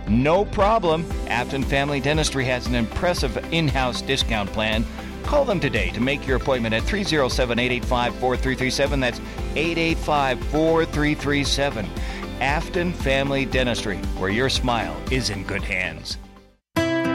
No problem. Afton Family Dentistry has an impressive in-house discount plan. Call them today to make your appointment at 307-885-4337. That's 885-4337. Afton Family Dentistry, where your smile is in good hands.